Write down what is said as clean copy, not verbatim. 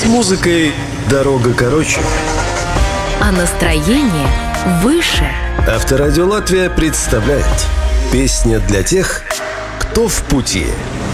музыкой дорога короче. А настроение выше. Авторадио Латвия представляет песня для тех, кто в пути.